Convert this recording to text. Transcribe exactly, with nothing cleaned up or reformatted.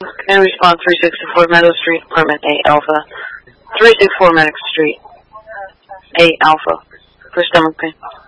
Can respond three sixty-four Meadow Street, apartment A Alpha. three sixty-four Medic Street, A Alpha, for stomach pain.